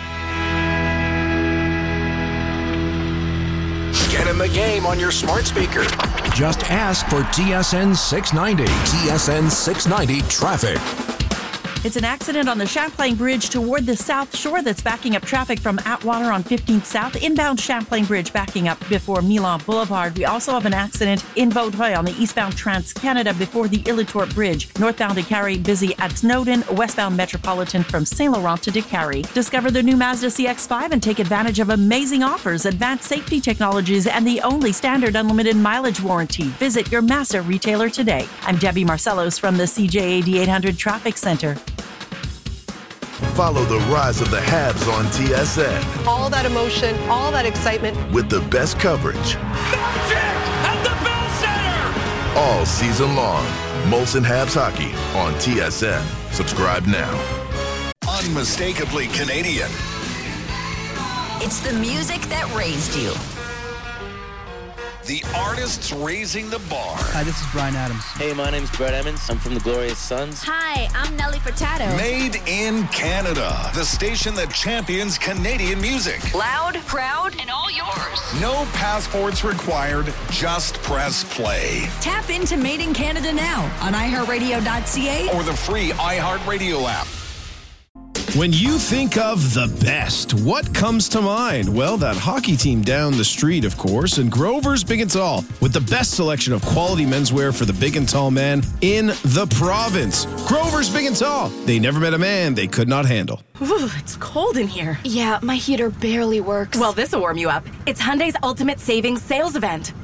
S6: Get in the game on your smart speaker. Just ask for TSN 690. TSN 690 traffic.
S7: It's an accident on the Champlain Bridge toward the South Shore that's backing up traffic from Atwater on 15th South. Inbound Champlain Bridge backing up before Milan Boulevard. We also have an accident in Vaudreuil on the eastbound Trans-Canada before the Illitour Bridge. Northbound DeCarry busy at Snowden. Westbound Metropolitan from St. Laurent to DeCarry. Discover the new Mazda CX-5 and take advantage of amazing offers, advanced safety technologies, and the only standard unlimited mileage warranty. Visit your Mazda retailer today. I'm Debbie Marcellos from the CJAD 800 Traffic Center.
S8: Follow the rise of the Habs on TSN.
S9: All that emotion, all that excitement.
S8: With the best coverage.
S4: Magic at the Bell Center!
S8: All season long. Molson Habs Hockey on TSN. Subscribe now.
S6: Unmistakably Canadian.
S10: It's the music that raised you.
S6: The artists raising the bar.
S11: Hi, this is Bryan Adams.
S12: Hey, my name's Brett Emmons. I'm from the Glorious Sons.
S10: Hi, I'm Nelly Furtado.
S6: Made in Canada. The station that champions Canadian music.
S10: Loud, proud, and all yours.
S6: No passports required. Just press play.
S10: Tap into Made in Canada now on iHeartRadio.ca
S6: or the free iHeartRadio app.
S13: When you think of the best, what comes to mind? Well, that hockey team down the street, of course, and Grover's Big and Tall, with the best selection of quality menswear for the big and tall man in the province. Grover's Big and Tall. They never met a man they could not handle.
S14: Ooh, it's cold in here.
S15: Yeah, my heater barely works.
S14: Well, this'll warm you up. It's Hyundai's Ultimate Savings Sales Event.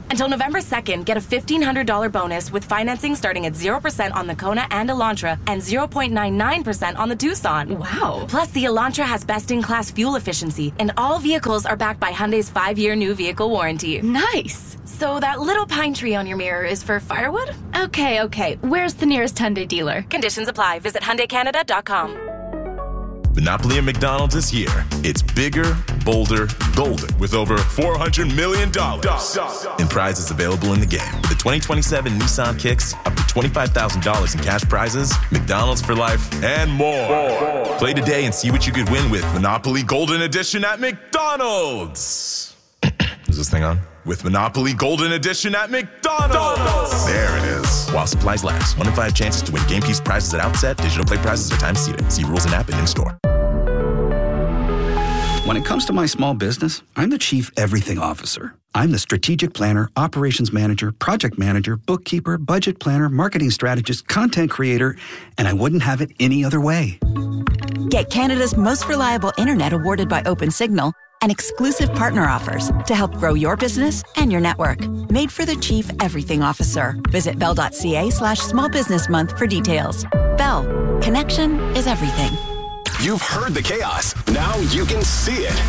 S14: Until November 2nd, get a $1,500 bonus with financing starting at 0% on the Kona and Elantra and 0.99% on the Tucson.
S11: Wow.
S14: Plus, the Elantra has best-in-class fuel efficiency, and all vehicles are backed by Hyundai's 5-year new vehicle warranty.
S11: Nice.
S14: So that little pine tree on your mirror is for firewood?
S11: Okay. Where's the nearest Hyundai dealer?
S14: Conditions apply. Visit HyundaiCanada.com.
S8: Monopoly at McDonald's is here. It's bigger, bolder, golden, with over $400 million in prizes available in the game. With the 2027 Nissan Kicks, up to $25,000 in cash prizes, McDonald's for life, and more. Play today and see what you could win with Monopoly Golden Edition at McDonald's. Is this thing on? With Monopoly Golden Edition at McDonald's. There it is. While supplies last. 1 in 5 chances to win game piece prizes at outset. Digital play prizes are time seated. See rules and app and in-store.
S15: When it comes to my small business, I'm the Chief Everything Officer. I'm the strategic planner, operations manager, project manager, bookkeeper, budget planner, marketing strategist, content creator, and I wouldn't have it any other way.
S16: Get Canada's most reliable internet awarded by OpenSignal and exclusive partner offers to help grow your business and your network. Made for the Chief Everything Officer. Visit bell.ca/small business month for details. Bell. Connection is everything.
S6: You've heard the chaos. Now you can see it.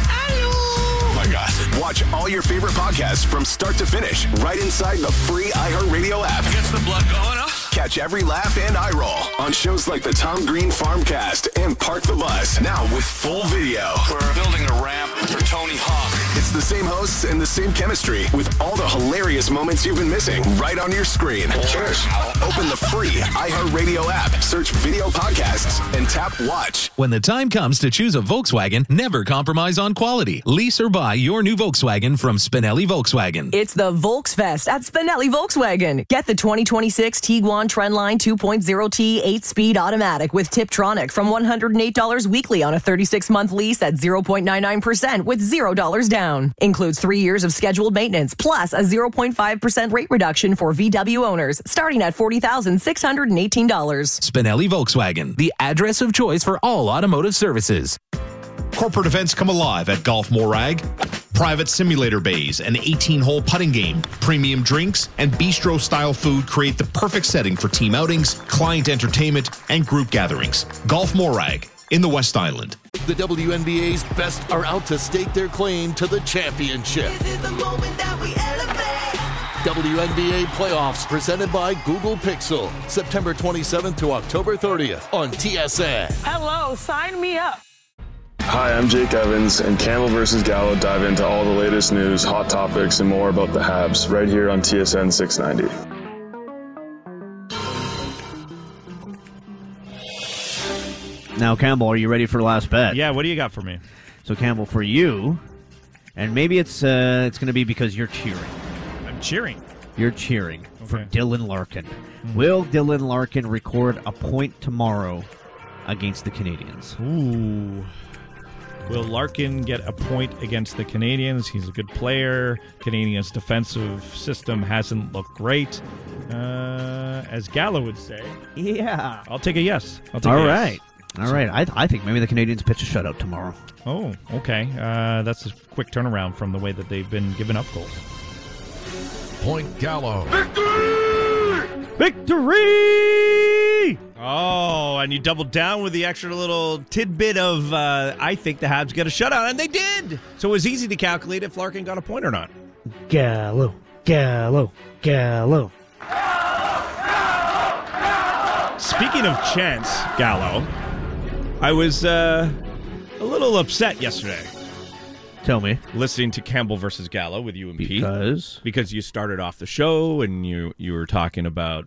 S6: Oh my God. Watch all your favorite podcasts from start to finish right inside the free iHeartRadio app.
S4: Gets the blood going, huh?
S6: Catch every laugh and eye roll on shows like the Tom Green Farmcast and Park the Bus. Now with full video.
S4: We're building a ramp for Tony Hawk.
S6: It's the same hosts and the same chemistry with all the hilarious moments you've been missing right on your screen. Cheers. Open the free iHeartRadio app, search video podcasts, and tap watch.
S17: When the time comes to choose a Volkswagen, never compromise on quality. Lease or buy your new Volkswagen from Spinelli Volkswagen.
S18: It's the Volksfest at Spinelli Volkswagen. Get the 2026 Tiguan Trendline 2.0T 8-speed automatic with Tiptronic from $108 weekly on a 36-month lease at 0.99% with $0 down. Includes 3 years of scheduled maintenance plus a 0.5% rate reduction for VW owners starting at $40,618.
S17: Spinelli Volkswagen, the address of choice for all automotive services.
S19: Corporate events come alive at Golf Morag. Private simulator bays, an 18-hole putting game, premium drinks, and bistro-style food create the perfect setting for team outings, client entertainment, and group gatherings. Golf Morag in the West Island.
S20: The WNBA's best are out to stake their claim to the championship.
S21: This is the moment that we elevate.
S20: WNBA playoffs presented by Google Pixel. September 27th to October 30th on TSN.
S22: Hello, sign me up.
S23: Hi, I'm Jake Evans, and Campbell vs. Gallo dive into all the latest news, hot topics, and more about the Habs right here on TSN 690.
S1: Now, Campbell, are you ready for the last bet?
S2: Yeah, what do you got for me?
S1: So, Campbell, for you, and maybe it's going to be because you're cheering.
S2: I'm cheering.
S1: You're cheering for Dylan Larkin. Mm-hmm. Will Dylan Larkin record a point tomorrow against the Canadiens?
S2: Ooh. Will Larkin get a point against the Canadiens? He's a good player. Canadiens' defensive system hasn't looked great, as Gallo would say.
S1: Yeah.
S2: I'll take a yes.
S1: All right. I think maybe the Canadiens pitch a shutout tomorrow.
S2: Oh, okay. That's a quick turnaround from the way that they've been giving up goals.
S24: Point Gallo.
S1: Victory!
S2: Oh, and you doubled down with the extra little tidbit of, I think the Habs get a shutout, and they did! So it was easy to calculate if Larkin got a point or not.
S1: Gallo.
S2: Speaking of chance, Gallo, I was a little upset yesterday.
S1: Tell me.
S2: Listening to Campbell versus Gallo with you and Pete.
S1: Because
S2: you started off the show and you were talking about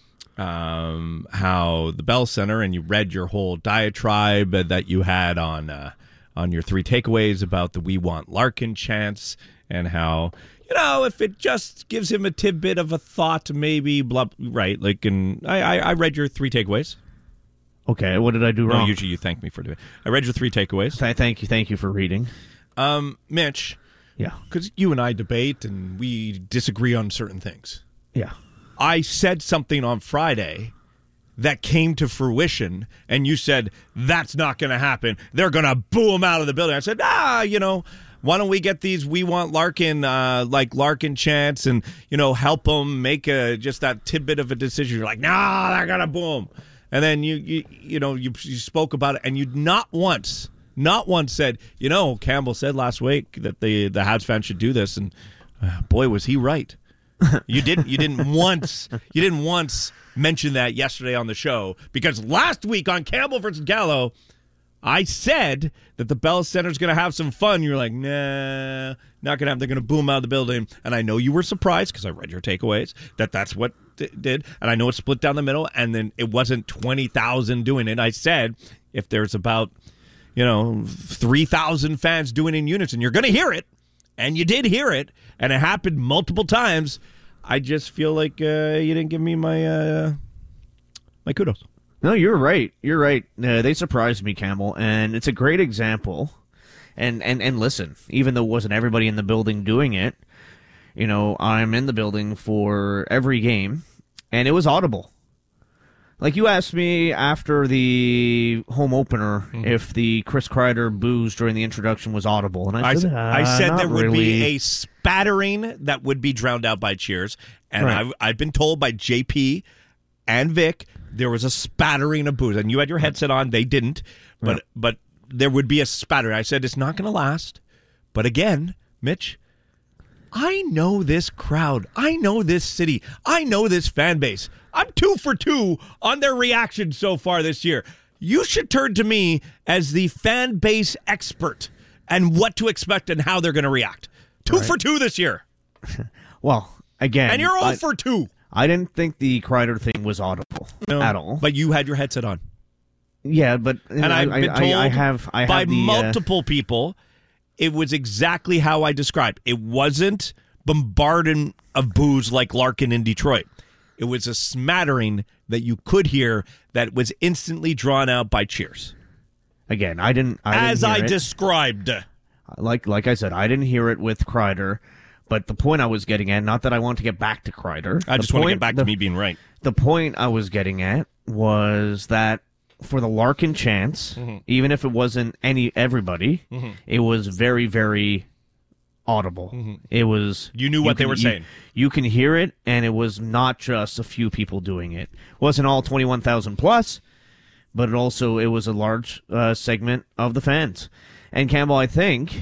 S2: how the Bell Center, and you read your whole diatribe that you had on your 3 takeaways about the We Want Larkin chants, and how, if it just gives him a tidbit of a thought, maybe, blah, right? Like, and I read your 3 takeaways.
S1: Okay, what did I do wrong?
S2: No, usually you thank me for doing it. I read your 3 takeaways.
S1: Thank you for reading.
S2: Mitch.
S1: Yeah.
S2: Because you and I debate and we disagree on certain things.
S1: Yeah.
S2: I said something on Friday that came to fruition, and you said, that's not going to happen. They're going to boo him out of the building. I said, Why don't we get these "We Want Larkin" like Larkin chants and help them make just that tidbit of a decision? You're like, nah, they're gonna boom, and then you spoke about it, and you not once said, Campbell said last week that the Habs fans should do this, and boy was he right. You didn't once mention that yesterday on the show, because last week on Campbell versus Gallo, I said that the Bell Center's going to have some fun. You're like, nah, not going to have. They're going to boom out of the building. And I know you were surprised, because I read your takeaways, that's what it did. And I know it's split down the middle, and then it wasn't 20,000 doing it. I said, if there's about 3,000 fans doing it in unison, you're going to hear it. And you did hear it, and it happened multiple times. I just feel like you didn't give me my kudos.
S1: No, you're right. You're right. They surprised me, Campbell, and it's a great example. And listen, even though it wasn't everybody in the building doing it, I'm in the building for every game, and it was audible. Like, you asked me after the home opener if the Chris Kreider boos during the introduction was audible, and I said
S2: there would
S1: really
S2: be a spattering that would be drowned out by cheers, and
S1: right.
S2: I've been told by JP and Vic there was a spattering of boos, and you had your headset on, they didn't, but there would be a spattering. I said it's not going to last, but again, Mitch, I know this crowd. I know this city. I know this fan base. I'm 2 for 2 on their reaction so far this year. You should turn to me as the fan base expert and what to expect and how they're going to react. 2 for 2 this year.
S1: Well, again.
S2: And you're 0 for 2.
S1: I didn't think the Kreider thing was audible at all.
S2: But you had your headset on.
S1: Yeah, but
S2: and I've been told
S1: I have
S2: by multiple people, it was exactly how I described. It wasn't bombarding of boos like Larkin in Detroit. It was a smattering that you could hear that was instantly drawn out by cheers.
S1: Again, I didn't
S2: as
S1: hear
S2: I
S1: it.
S2: described.
S1: Like I said, I didn't hear it with Kreider. But the point I was getting at, not that I want to get back to Kreider.
S2: I just want to get back to me being right.
S1: The point I was getting at was that for the Larkin chants, even if it wasn't everybody, it was very, very audible. It was
S2: you knew what they were saying.
S1: You can hear it, and it was not just a few people doing it. It wasn't all 21,000 plus, but it was a large segment of the fans. And Campbell, I think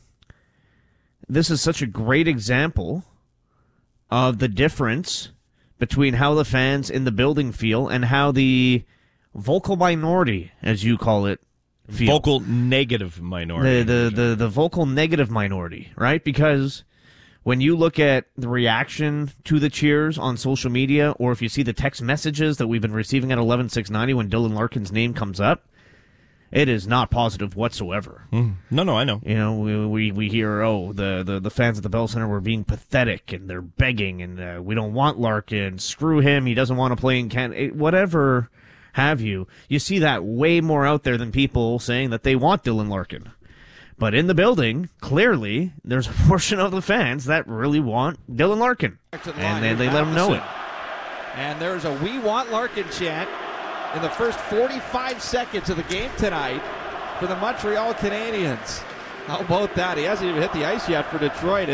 S1: this is such a great example of the difference between how the fans in the building feel and how the vocal minority, as you call it, feel.
S2: Vocal negative minority.
S1: The vocal negative minority, right? Because when you look at the reaction to the cheers on social media, or if you see the text messages that we've been receiving at 11690 when Dylan Larkin's name comes up, it is not positive whatsoever.
S2: No, I know.
S1: We hear, the fans at the Bell Center were being pathetic, and they're begging, and we don't want Larkin. Screw him. He doesn't want to play in Canada. Whatever have you. You see that way more out there than people saying that they want Dylan Larkin. But in the building, clearly, there's a portion of the fans that really want Dylan Larkin. And they let him know it.
S3: And there's a "We Want Larkin" chant in the first 45 seconds of the game tonight for the Montreal Canadiens. How about that? He hasn't even hit the ice yet for Detroit.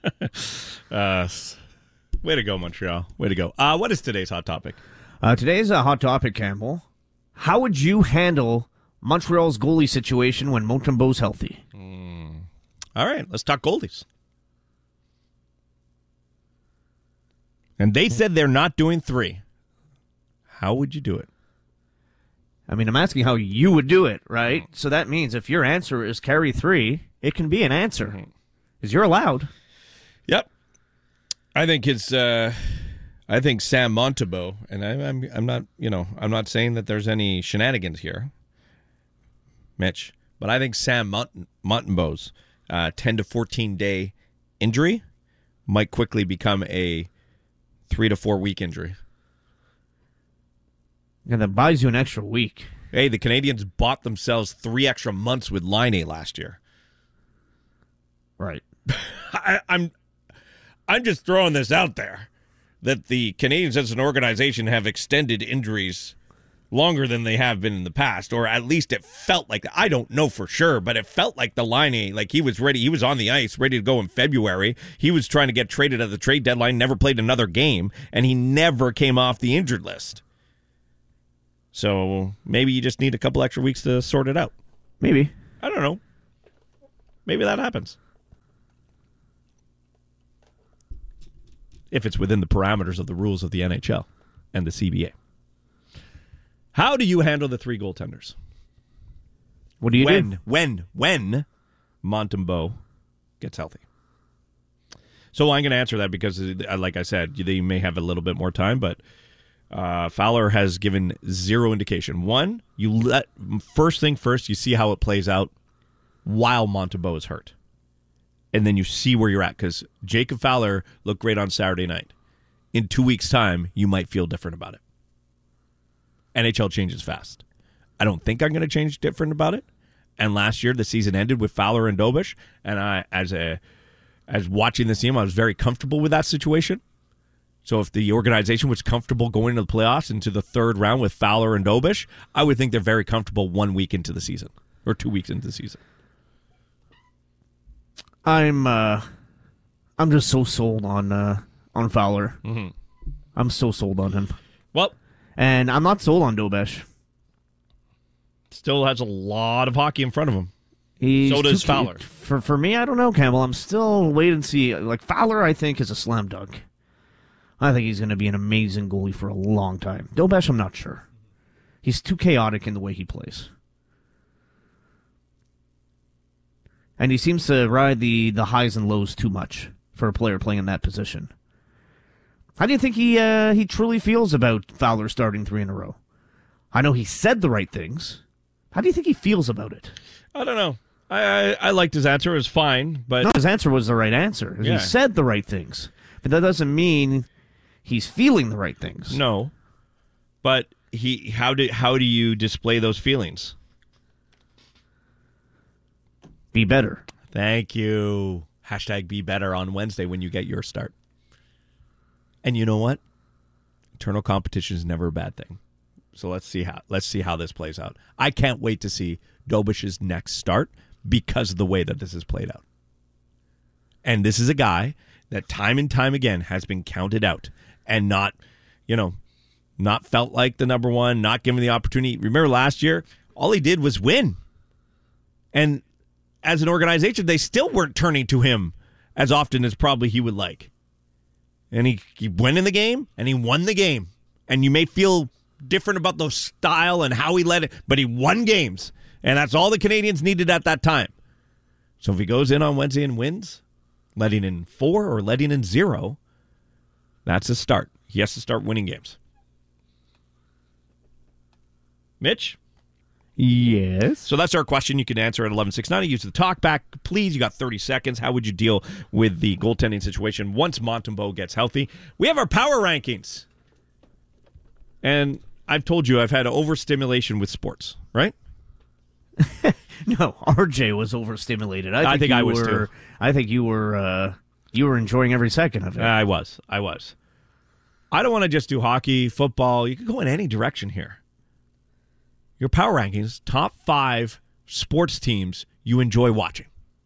S2: Way to go, Montreal. Way to go. What is today's hot topic?
S1: Today's hot topic, Campbell. How would you handle Montreal's goalie situation when Montembeault's healthy?
S2: All right, let's talk goalies. And they said they're not doing 3. How would you do it?
S1: I mean, I'm asking how you would do it, right? So that means if your answer is carry 3, it can be an answer. Because you're allowed.
S2: Yep. I think it's I think Sam Montembeault, and I'm not, I'm not saying that there's any shenanigans here, Mitch, but I think Sam Montembeault's 10 to 14 day injury might quickly become a 3 to 4 week injury.
S1: And that buys you an extra week.
S2: Hey, the Canadians bought themselves 3 extra months with Laine last year.
S1: Right.
S2: I'm just throwing this out there that the Canadians as an organization have extended injuries longer than they have been in the past, or at least it felt like that. I don't know for sure, but it felt like the Laine, like he was ready. He was on the ice, ready to go in February. He was trying to get traded at the trade deadline, never played another game, and he never came off the injured list. So maybe you just need a couple extra weeks to sort it out.
S1: Maybe.
S2: I don't know. Maybe that happens. If it's within the parameters of the rules of the NHL and the CBA. How do you handle the 3 goaltenders?
S1: What do you do?
S2: When Montembeault gets healthy. So I'm going to answer that because, like I said, they may have a little bit more time, but Fowler has given zero indication. One, first thing first, you see how it plays out while Montembeault is hurt. And then you see where you're at, because Jacob Fowler looked great on Saturday night. In 2 weeks' time, you might feel different about it. NHL changes fast. I don't think I'm going to change different about it. And last year, the season ended with Fowler and Dobish, and I, as watching this team, I was very comfortable with that situation. So if the organization was comfortable going into the playoffs into the third round with Fowler and Dobish, I would think they're very comfortable 1 week into the season or 2 weeks into the season.
S1: I'm just so sold on Fowler.
S2: Mm-hmm.
S1: I'm so sold on him.
S2: Well,
S1: and I'm not sold on Dobish.
S2: Still has a lot of hockey in front of him.
S1: So
S2: does Fowler.
S1: For me, I don't know, Campbell. I'm still wait and see. Like Fowler, I think is a slam dunk. I think he's going to be an amazing goalie for a long time. Dobish, I'm not sure. He's too chaotic in the way he plays. And he seems to ride the highs and lows too much for a player playing in that position. How do you think he truly feels about Fowler starting 3 in a row? I know he said the right things. How do you think he feels about it?
S2: I don't know. I liked his answer. It was fine, but...
S1: No, his answer was the right answer. Yeah. He said the right things. But that doesn't mean he's feeling the right things.
S2: No. But how do you display those feelings?
S1: Be better.
S2: Thank you. Hashtag be better on Wednesday when you get your start. And you know what? Internal competition is never a bad thing. So let's see how this plays out. I can't wait to see Dobish's next start because of the way that this has played out. And this is a guy that time and time again has been counted out and not felt like the number one, not given the opportunity. Remember last year, all he did was win. And as an organization, they still weren't turning to him as often as probably he would like. And he went in the game, and he won the game. And you may feel different about the style and how he led it, but he won games. And that's all the Canadians needed at that time. So if he goes in on Wednesday and wins, letting in 4 or letting in 0, that's a start. He has to start winning games. Mitch?
S1: Yes.
S2: So that's our question. You can answer at 11:690. Use the talk back, please. You got 30 seconds. How would you deal with the goaltending situation once Montembeault gets healthy? We have our power rankings. And I've told you I've had overstimulation with sports, right?
S1: No, RJ was overstimulated.
S2: I think I was too.
S1: I think you were enjoying every second of it.
S2: I was. I don't want to just do hockey, football. You could go in any direction here. Your power rankings, top 5 sports teams you enjoy watching.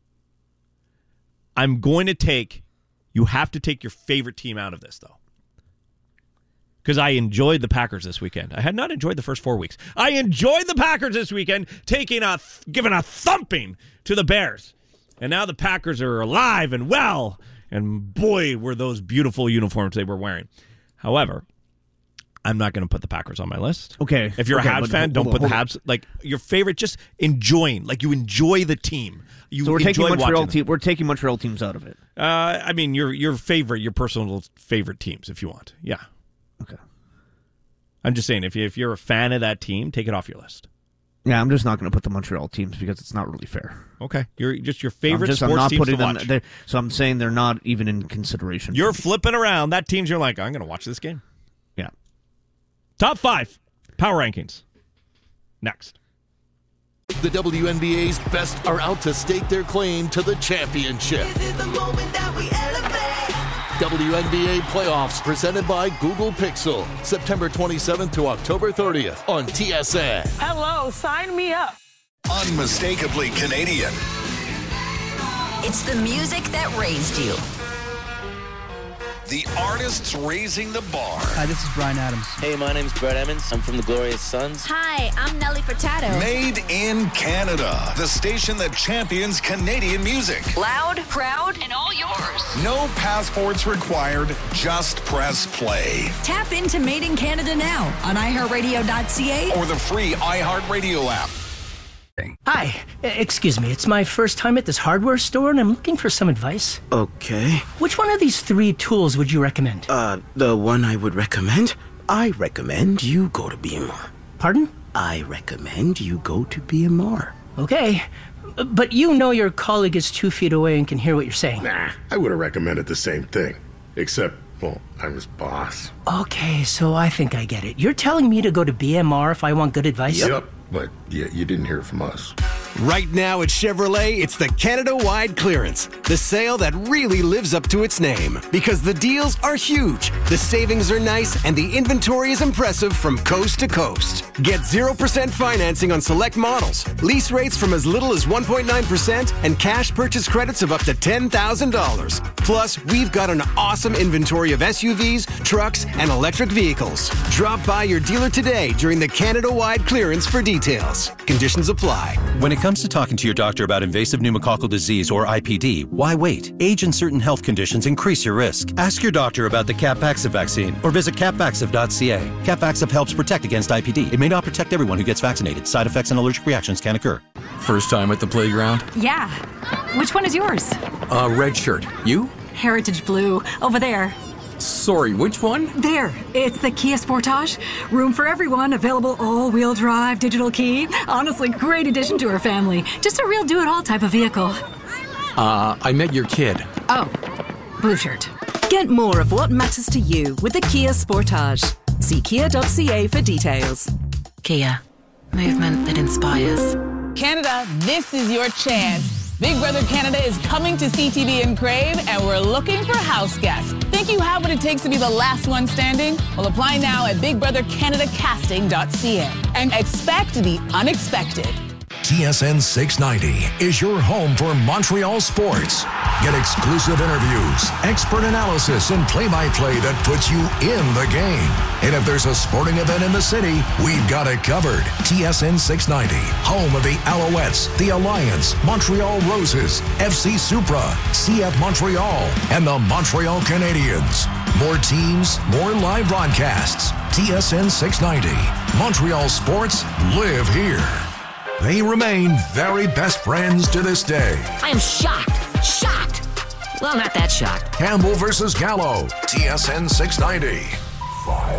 S2: I'm going to you have to take your favorite team out of this, though. Because I enjoyed the Packers this weekend. I had not enjoyed the first 4 weeks. I enjoyed the Packers this weekend, giving a thumping to the Bears. And now the Packers are alive and well. And boy, were those beautiful uniforms they were wearing. However, I'm not going to put the Packers on my list.
S1: Okay.
S2: If you're a Habs fan, don't put the Habs. Like, your favorite, just enjoying. Like, you enjoy the team.
S1: So we're taking Montreal we're taking Montreal teams out of it.
S2: I mean, your personal favorite teams, if you want. Yeah.
S1: Okay.
S2: I'm just saying, if you're a fan of that team, take it off your list.
S1: Yeah, I'm just not going to put the Montreal teams because it's not really fair.
S2: Okay. You're just your favorite sports teams to watch.
S1: So I'm saying they're not even in consideration.
S2: You're flipping around. That team's, you're like, I'm going to watch this game.
S1: Yeah.
S2: Top 5 power rankings. Next.
S20: The WNBA's best are out to stake their claim to the championship.
S21: This is the moment that we elevate.
S20: WNBA playoffs presented by Google Pixel. September 27th to October 30th on TSN.
S22: Hello, sign me up.
S6: Unmistakably Canadian.
S10: It's the music that raised you.
S6: The artists raising the bar.
S5: Hi, this is Bryan Adams.
S7: Hey, my name's Brett Emmons. I'm from the Glorious Sons.
S9: Hi, I'm Nelly Furtado.
S6: Made in Canada. The station that champions Canadian music.
S10: Loud, proud, and all yours.
S6: No passports required. Just press play.
S10: Tap into Made in Canada now on iHeartRadio.ca
S6: or the free iHeartRadio app.
S5: Hi, excuse me. It's my first time at this hardware store, and I'm looking for some advice.
S12: Okay.
S5: Which one of these 3 tools would you recommend?
S12: The one I would recommend? I recommend you go to BMR.
S5: Pardon?
S12: I recommend you go to BMR.
S5: Okay. But you know your colleague is 2 feet away and can hear what you're saying.
S25: Nah, I would have recommended the same thing. Except, well, I'm his boss.
S5: Okay, so I think I get it. You're telling me to go to BMR if I want good advice?
S25: Yep. But yeah, you didn't hear it from us.
S26: Right now at Chevrolet, it's the Canada-wide clearance. The sale that really lives up to its name. Because the deals are huge, the savings are nice, and the inventory is impressive from coast to coast. Get 0% financing on select models, lease rates from as little as 1.9%, and cash purchase credits of up to $10,000. Plus, we've got an awesome inventory of SUVs, trucks, and electric vehicles. Drop by your dealer today during the Canada-wide clearance for details. Conditions apply.
S27: When it comes to talking to your doctor about invasive pneumococcal disease or IPD, why wait? Age and certain health conditions increase your risk. Ask your doctor about the Capvaxive vaccine or visit capvaxive.ca. Capvaxive helps protect against IPD. It may not protect everyone who gets vaccinated. Side effects and allergic reactions can occur.
S28: First time at the playground?
S29: Yeah. Which one is yours?
S28: Red shirt. You?
S29: Heritage Blue. Over there.
S28: Sorry, which one?
S29: There. It's the Kia Sportage. Room for everyone. Available all-wheel drive, digital key. Honestly, great addition to our family. Just a real do-it-all type of vehicle.
S28: I met your kid.
S29: Oh, blue shirt.
S30: Get more of what matters to you with the Kia Sportage. See kia.ca for details. Kia. Movement that inspires.
S22: Canada, this is your chance. Big Brother Canada is coming to CTV and Crave, and we're looking for house guests. Think you have what it takes to be the last one standing? Well, apply now at bigbrothercanadacasting.ca and expect the unexpected.
S24: TSN 690 is your home for Montreal sports. Get exclusive interviews, expert analysis, and play-by-play that puts you in the game. And if there's a sporting event in the city, we've got it covered. TSN 690, home of the Alouettes, the Alliance, Montreal Roses, FC Supra, CF Montreal, and the Montreal Canadiens. More teams, more live broadcasts. TSN 690. Montreal sports live here. They remain very best friends to this day.
S31: I am shocked. Shocked. Well, not that shocked.
S24: Campbell versus Gallo. TSN 690.